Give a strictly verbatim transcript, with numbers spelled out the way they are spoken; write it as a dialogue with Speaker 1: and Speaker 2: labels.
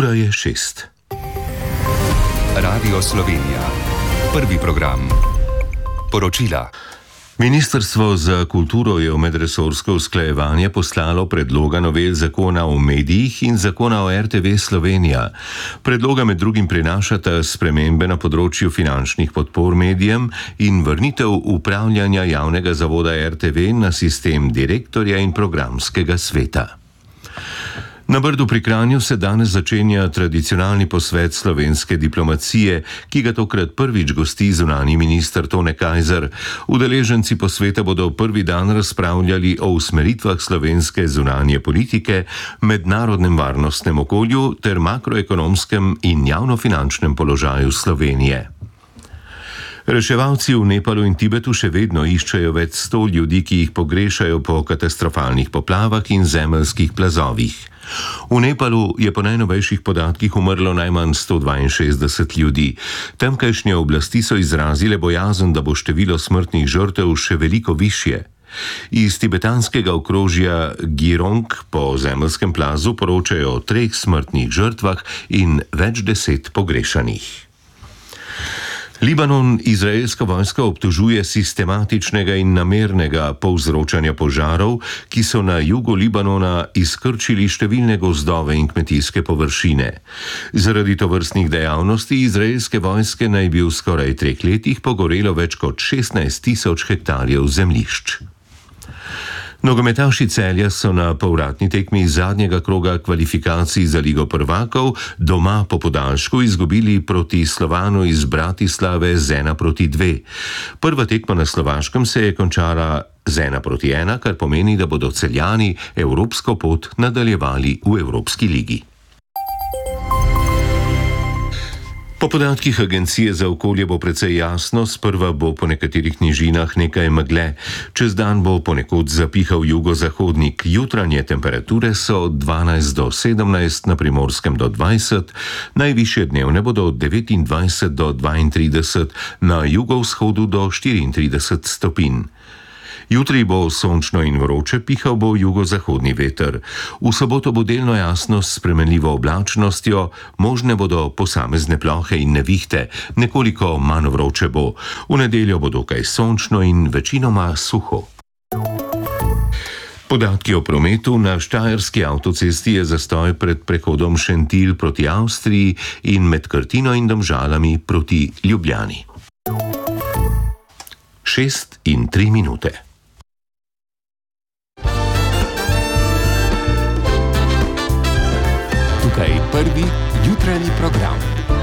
Speaker 1: Ura je šest.
Speaker 2: Radio Slovenija. Prvi program. Poročila.
Speaker 1: Ministrstvo za kulturo je v medresorsko usklajevanje poslalo predloga novel zakona o medijih in zakona o R T V Slovenija. Predloga med drugim prinašata spremembe na področju finančnih podpor medijem in vrnitev upravljanja javnega zavoda R T V na sistem direktorja in programskega sveta. Na Brdu pri Kranju se danes začenja tradicionalni posvet slovenske diplomacije, ki ga tokrat prvič gosti zunanji minister Tone Kajzer. Udeleženci posveta bodo prvi dan razpravljali o usmeritvah slovenske zunanje politike, mednarodnem varnostnem okolju ter makroekonomskem in javnofinančnem položaju Slovenije. Reševalci v Nepalu in Tibetu še vedno iščejo več sto ljudi, ki jih pogrešajo po katastrofalnih poplavah in zemeljskih plazovih. V Nepalu je po najnovejših podatkih umrlo najmanj sto dvainšestdeset ljudi. Tamkajšnje oblasti so izrazile bojazen, da bo število smrtnih žrtev še veliko višje. Iz tibetanskega okrožja Girong po zemeljskem plazu poročajo o treh smrtnih žrtvah in več deset pogrešanih. Libanon izraelska vojska obtožuje sistematičnega in namernega povzročanja požarov, ki so na jugu Libanona izkrčili številne gozdove in kmetijske površine. Zaradi tovrstnih dejavnosti izraelske vojske naj bi v skoraj treh letih pogorelo več kot šestnajst tisoč hektarjev zemljišč. Nogometaši Celja so na povratni tekmi zadnjega kroga kvalifikacij za Ligo prvakov doma po podaljšku izgubili proti Slovanu iz Bratislave z ena proti dve. Prva tekma na Slovaškem se je končala z ena proti ena, kar pomeni, da bodo Celjani evropsko pot nadaljevali v Evropski ligi. Po podatkih Agencije za okolje bo precej jasno, sprva bo po nekaterih nižinah nekaj megle. Čez dan bo ponekod zapihal jugozahodnik. Jutranje temperature so od dvanajst do sedemnajst, na Primorskem do dvajset, najvišje dnevne bodo od devetindvajset do dvaintrideset, na jugovzhodu do štiriintrideset stopinj. Jutri bo sončno in vroče, pihal bo jugozahodni veter. V soboto bo delno jasno s spremenljivo oblačnostjo, možne bodo posamezne plohe in nevihte, nekoliko manj vroče bo. V nedeljo bo dokaj sončno in večinoma suho. Podatki o prometu. Na štajerski avtocesti je zastoj pred prehodom Šentilj proti Avstriji in med Krtino in Domžalami proti Ljubljani. Šest in tri minute.
Speaker 2: Tukaj prvi jutranji program.